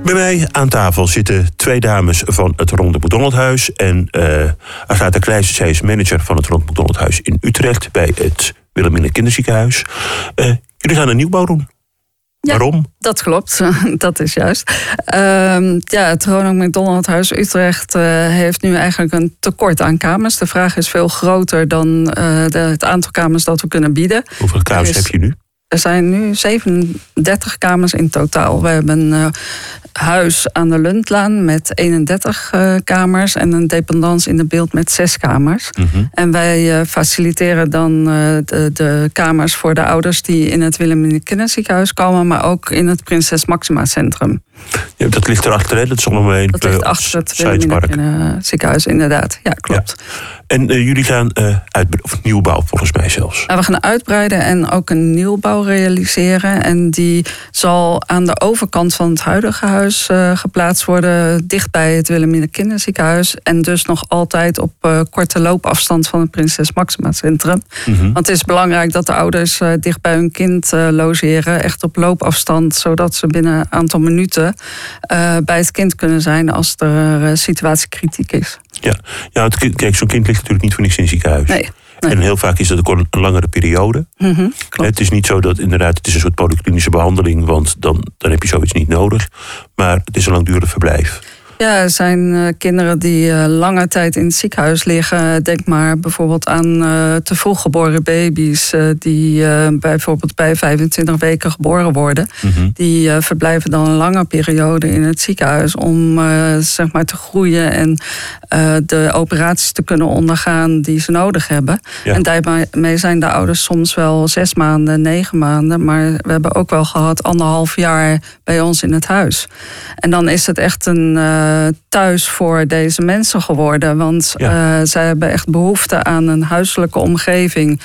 Bij mij aan tafel zitten 2 dames van het Ronald McDonald Huis. En Agatha Kleijs, zij is manager van het Ronald McDonald Huis in Utrecht bij het Wilhelmina Kinderziekenhuis. Jullie gaan een nieuwbouw doen. Ja, waarom? Dat klopt, dat is juist. Het Ronald McDonald Huis Utrecht heeft nu eigenlijk een tekort aan kamers. De vraag is veel groter dan het aantal kamers dat we kunnen bieden. Hoeveel kamers heb je nu? Er zijn nu 37 kamers in totaal. We hebben een huis aan de Lundlaan met 31 kamers en een dependance in de Beeld met 6 kamers. Mm-hmm. En wij faciliteren dan de kamers voor de ouders die in het Wilhelmina Kinderziekenhuis komen, maar ook in het Prinses Maxima Centrum. Ja, dat ligt erachter, hè? Dat is allemaal een. Dat ligt achter het Wilhelmina Ziekenhuis, inderdaad. Ja, klopt. Ja. En jullie gaan nieuwbouw, volgens mij zelfs. We gaan uitbreiden en ook een nieuwbouw realiseren. En die zal aan de overkant van het huidige huis geplaatst worden, dicht bij het Wilhelmina Kinderziekenhuis. En dus nog altijd op korte loopafstand van het Prinses Maxima Centrum. Mm-hmm. Want het is belangrijk dat de ouders dicht bij hun kind logeren. Echt op loopafstand, zodat ze binnen een aantal minuten bij het kind kunnen zijn als er situatie kritiek is. Ja, kijk, zo'n kind ligt natuurlijk niet voor niks in het ziekenhuis. Nee. En heel vaak is dat ook een langere periode. Mm-hmm, het is niet zo dat inderdaad, het is een soort polyklinische behandeling, want dan heb je zoiets niet nodig. Maar het is een langdurig verblijf. Ja, er zijn kinderen die lange tijd in het ziekenhuis liggen. Denk maar bijvoorbeeld aan te vroeg geboren baby's die bijvoorbeeld bij 25 weken geboren worden. Mm-hmm. Die verblijven dan een lange periode in het ziekenhuis om zeg maar te groeien en de operaties te kunnen ondergaan die ze nodig hebben. Ja. En daarmee zijn de ouders soms wel 6 maanden, 9 maanden. Maar we hebben ook wel gehad 1,5 jaar bij ons in het huis. En dan is het echt een thuis voor deze mensen geworden. Want zij hebben echt behoefte aan een huiselijke omgeving